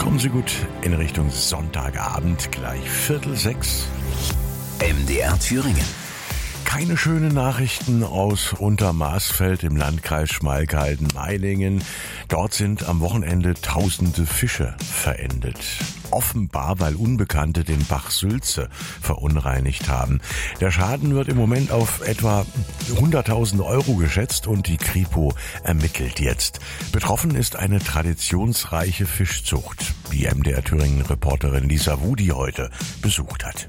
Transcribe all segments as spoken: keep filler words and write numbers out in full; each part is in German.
Kommen Sie gut in Richtung Sonntagabend, gleich Viertel sechs. M D R Thüringen. Keine schönen Nachrichten aus Untermaßfeld im Landkreis Schmalkalden-Meiningen. Dort sind am Wochenende tausende Fische verendet. Offenbar, weil Unbekannte den Bach Sülze verunreinigt haben. Der Schaden wird im Moment auf etwa hunderttausend Euro geschätzt und die Kripo ermittelt jetzt. Betroffen ist eine traditionsreiche Fischzucht, die M D R Thüringen-Reporterin Lisa Wudi heute besucht hat.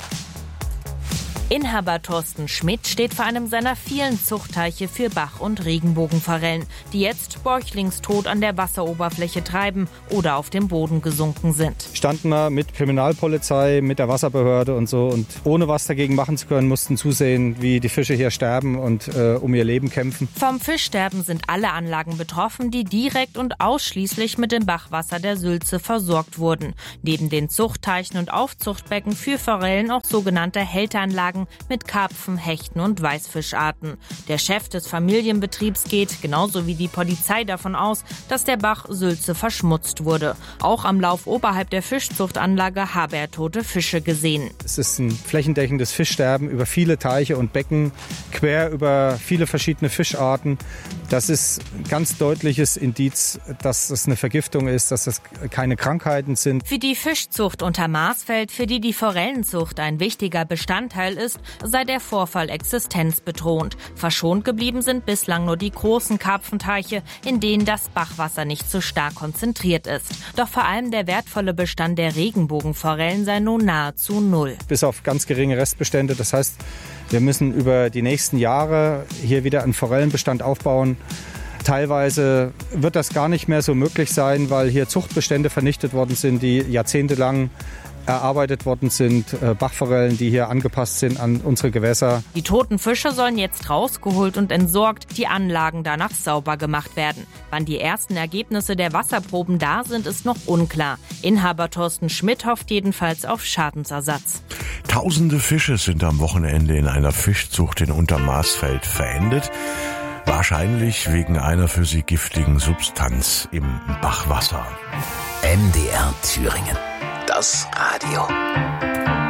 Inhaber Thorsten Schmidt steht vor einem seiner vielen Zuchtteiche für Bach- und Regenbogenforellen, die jetzt bäuchlingstot an der Wasseroberfläche treiben oder auf dem Boden gesunken sind. Standen wir mit Kriminalpolizei, mit der Wasserbehörde und so, und ohne was dagegen machen zu können, mussten zusehen, wie die Fische hier sterben und äh, um ihr Leben kämpfen. Vom Fischsterben sind alle Anlagen betroffen, die direkt und ausschließlich mit dem Bachwasser der Sülze versorgt wurden. Neben den Zuchtteichen und Aufzuchtbecken für Forellen auch sogenannte Hälteranlagen mit Karpfen, Hechten und Weißfischarten. Der Chef des Familienbetriebs geht, genauso wie die Polizei, davon aus, dass der Bach Sülze verschmutzt wurde. Auch am Lauf oberhalb der Fischzuchtanlage habe er tote Fische gesehen. Es ist ein flächendeckendes Fischsterben über viele Teiche und Becken, quer über viele verschiedene Fischarten. Das ist ein ganz deutliches Indiz, dass es eine Vergiftung ist, dass es keine Krankheiten sind. Für die Fischzucht Untermaßfeld, für die die Forellenzucht ein wichtiger Bestandteil ist, sei der Vorfall existenzbedrohend. Verschont geblieben sind bislang nur die großen Karpfenteiche, in denen das Bachwasser nicht so stark konzentriert ist. Doch vor allem der wertvolle Bestand der Regenbogenforellen sei nun nahezu null. Bis auf ganz geringe Restbestände. Das heißt, wir müssen über die nächsten Jahre hier wieder einen Forellenbestand aufbauen. Teilweise wird das gar nicht mehr so möglich sein, weil hier Zuchtbestände vernichtet worden sind, die jahrzehntelang erarbeitet worden sind, Bachforellen, die hier angepasst sind an unsere Gewässer. Die toten Fische sollen jetzt rausgeholt und entsorgt, die Anlagen danach sauber gemacht werden. Wann die ersten Ergebnisse der Wasserproben da sind, ist noch unklar. Inhaber Thorsten Schmidt hofft jedenfalls auf Schadensersatz. Tausende Fische sind am Wochenende in einer Fischzucht in Untermaßfeld verendet. Wahrscheinlich wegen einer für sie giftigen Substanz im Bachwasser. M D R Thüringen. Das Radio.